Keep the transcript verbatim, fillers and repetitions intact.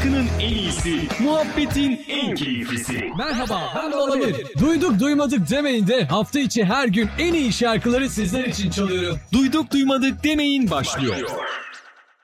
Şarkının en iyisi, muhabbetin en keyiflisi. Merhaba, ben Balamir. Duyduk duymadık demeyin de hafta içi her gün en iyi şarkıları sizler için çalıyorum. Duyduk duymadık demeyin başlıyor.